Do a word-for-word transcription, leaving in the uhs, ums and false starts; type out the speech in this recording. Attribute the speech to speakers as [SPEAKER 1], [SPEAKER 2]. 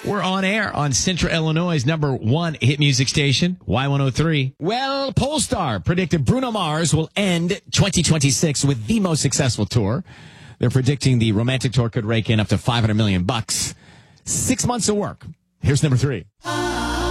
[SPEAKER 1] We're on air on Central Illinois' number one hit music station, Y one oh three. Well, Polestar predicted Bruno Mars will end twenty twenty-six with the most successful tour. They're predicting the romantic tour could rake in up to five hundred million bucks. Six months of work. Here's number three.